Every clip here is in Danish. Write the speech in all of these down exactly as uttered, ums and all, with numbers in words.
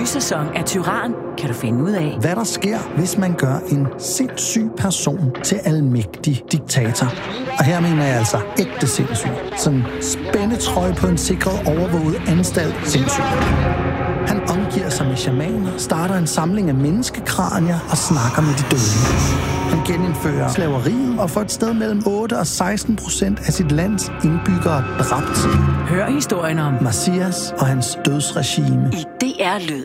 nye sæson af Tyran kan du finde ud af, hvad der sker, hvis man gør en sindssyg person til almægtig diktator. Og her mener jeg altså ægte sindssyg. Sådan spændetrøje på en sikret, overvåget anstalt sindssyg. Han omgiver sig med shamaner, starter en samling af menneskekranier og snakker med de døde. Han genindfører slaveriet og får et sted mellem otte og seksten procent af sit lands indbyggere dræbt. Hør historien om Messias og hans dødsregime i D R Lyd.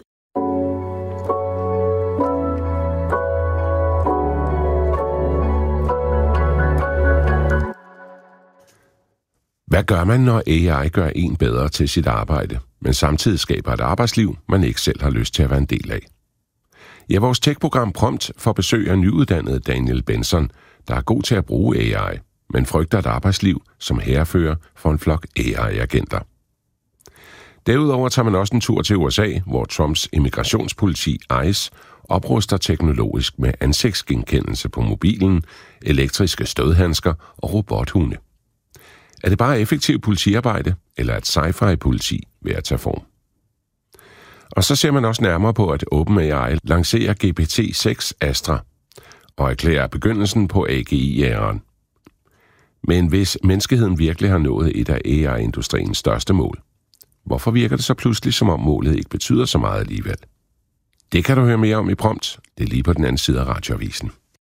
Hvad gør man, når A I gør en bedre til sit arbejde, men samtidig skaber et arbejdsliv, man ikke selv har lyst til at være en del af? Ja, vores tech-program Prompt får besøg af nyuddannede Daniel Benson, der er god til at bruge A I, men frygter et arbejdsliv som hærfører for en flok A I-agenter. Derudover tager man også en tur til U S A, hvor Trumps immigrationspoliti ICE opruster teknologisk med ansigtsgenkendelse på mobilen, elektriske stødhandsker og robothunde. Er det bare effektivt politiarbejde, eller et sci-fi-politi ved at tage form? Og så ser man også nærmere på, at OpenAI lancerer G P T seks Astra og erklærer begyndelsen på A G I-æraen. Men hvis menneskeheden virkelig har nået et af A I-industriens største mål, hvorfor virker det så pludselig, som om målet ikke betyder så meget alligevel? Det kan du høre mere om i Prompt. Det er lige på den anden side af Radioavisen.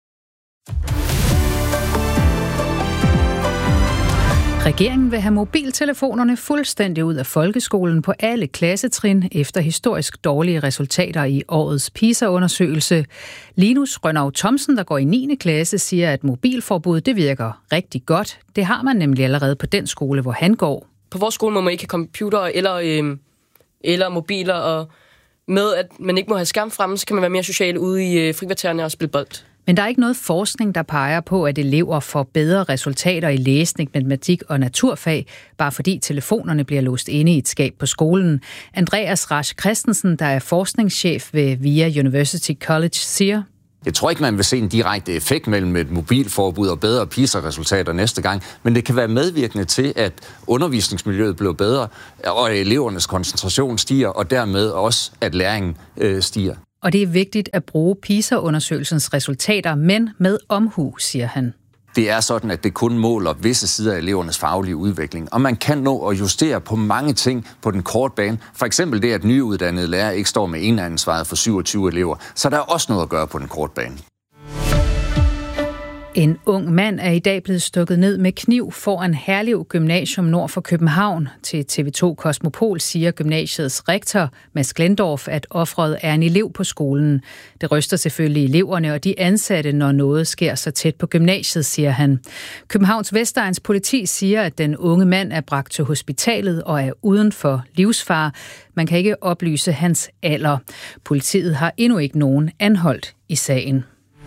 Regeringen vil have mobiltelefonerne fuldstændig ud af folkeskolen på alle klassetrin efter historisk dårlige resultater i årets PISA-undersøgelse. Linus Rønnaug Thomsen, der går i niende klasse, siger, at mobilforbud det virker rigtig godt. Det har man nemlig allerede på den skole, hvor han går. På vores skole må man ikke have computer eller, øh, eller mobiler, og med at man ikke må have skærm fremme, så kan man være mere social ude i øh, frikvartererne og spille bold. Men der er ikke noget forskning, der peger på, at elever får bedre resultater i læsning, matematik og naturfag, bare fordi telefonerne bliver låst inde i et skab på skolen. Andreas Rasch Christensen, der er forskningschef ved VIA University College, siger: Jeg tror ikke, man vil se en direkte effekt mellem et mobilforbud og bedre PISA-resultater næste gang, men det kan være medvirkende til, at undervisningsmiljøet bliver bedre, og elevernes koncentration stiger, og dermed også, at læringen øh, stiger. Og det er vigtigt at bruge PISA-undersøgelsens resultater, men med omhu, siger han. Det er sådan, at det kun måler visse sider af elevernes faglige udvikling, og man kan nå at justere på mange ting på den korte bane. For eksempel det, at nyuddannede lærere ikke står med eneansvaret for syvogtyve elever, så der er også noget at gøre på den korte bane. En ung mand er i dag blevet stukket ned med kniv foran Herlev Gymnasium nord for København. Til T V to Kosmopol siger gymnasiets rektor, Mads Glendorf, at offeret er en elev på skolen. Det ryster selvfølgelig eleverne og de ansatte, når noget sker så tæt på gymnasiet, siger han. Københavns Vestegns politi siger, at den unge mand er bragt til hospitalet og er uden for livsfare. Man kan ikke oplyse hans alder. Politiet har endnu ikke nogen anholdt i sagen.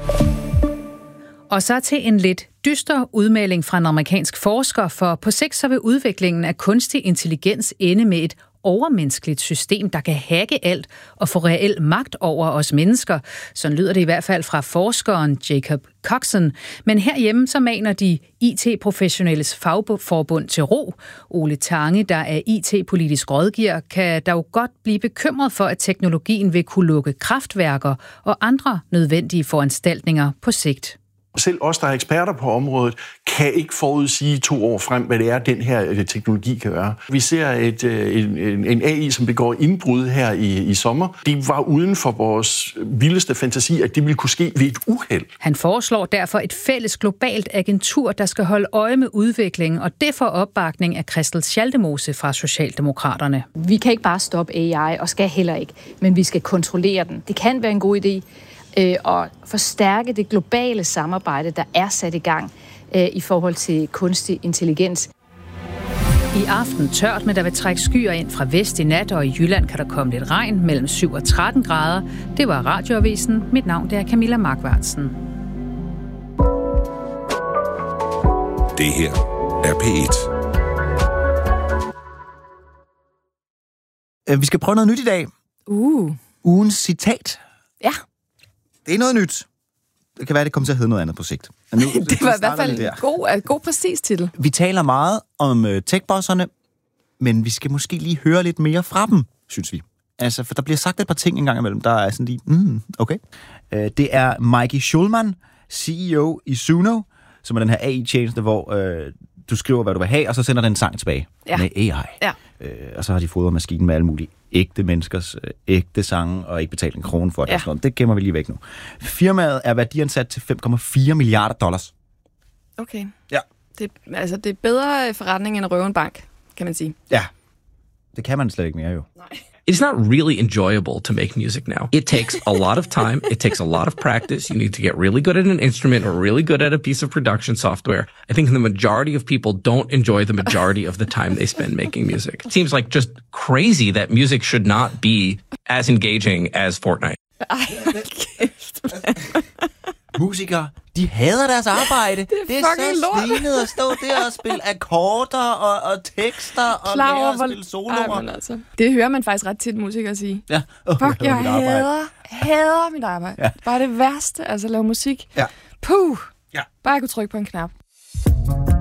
Og så til en lidt dyster udmelding fra en amerikansk forsker, for på sigt så vil udviklingen af kunstig intelligens ende med et overmenneskeligt system, der kan hacke alt og få reel magt over os mennesker. Sådan lyder det i hvert fald fra forskeren Jacob Coxon. Men herhjemme så maner de I T-professionelles fagforbund til ro. Ole Tange, der er I T-politisk rådgiver, kan dog godt blive bekymret for, at teknologien vil kunne lukke kraftværker og andre nødvendige foranstaltninger på sigt. Selv os, der er eksperter på området, kan ikke forudsige to år frem, hvad det er, den her teknologi kan gøre. Vi ser et, en, en A I, som begår indbrud her i, i sommer. Det var uden for vores vildeste fantasi, at det ville kunne ske ved et uheld. Han foreslår derfor et fælles globalt agentur, der skal holde øje med udviklingen, og det får opbakning af Christel Schaldemose fra Socialdemokraterne. Vi kan ikke bare stoppe A I, og skal heller ikke, men vi skal kontrollere den. Det kan være en god idé og forstærke det globale samarbejde, der er sat i gang øh, i forhold til kunstig intelligens. I aften tørt, men der vil trække skyer ind fra vest i nat, og i Jylland kan der komme lidt regn mellem syv og tretten grader. Det var Radioavisen. Mit navn er Camilla Markvartsen. Det her er P et. Vi skal prøve noget nyt i dag. Uh. Ugens citat. Ja. Det er noget nyt. Det kan være, det kommer til at hedde noget andet på sigt. Nu, det var i hvert fald en god, god præcis titel. Vi taler meget om uh, techbosserne, men vi skal måske lige høre lidt mere fra dem, synes vi. Altså, for der bliver sagt et par ting en gang imellem, der er sådan lige, mm, okay. Øh, det er Mikey Schulman, C E O i Suno, som er den her A I-tjeneste, hvor øh, du skriver, hvad du vil have, og så sender den en sang tilbage ja. med A I. Ja. Øh, og så har de fodret maskinen med alle mulige ægte menneskers øh, ægte sange, og ikke betalt en krone for det. Ja. Det gemmer vi lige væk nu. Firmaet er værdiansat til fem komma fire milliarder dollars. Okay. Ja. Det, altså, det er bedre forretning end at røve en bank, kan man sige. Ja. Det kan man slet ikke mere jo. Nej. It's not really enjoyable to make music now. It takes a lot of time. It takes a lot of practice. You need to get really good at an instrument or really good at a piece of production software. I think the majority of people don't enjoy the majority of the time they spend making music. It seems like just crazy that music should not be as engaging as Fortnite. Ej, kæft, Musikere, de hader deres arbejde. Det er, det er så svinet at stå der og spille akkorder og, og tekster og Klar lære over, at hvor... spille soloer. Ej, altså. Det hører man faktisk ret tit musikere sige. Ja. Oh, Fuck, jeg, jeg hader, hader mit arbejde. Ja. Bare det værste, altså lave musik. Ja. Puh. Ja. Bare jeg kunne trykke på en knap.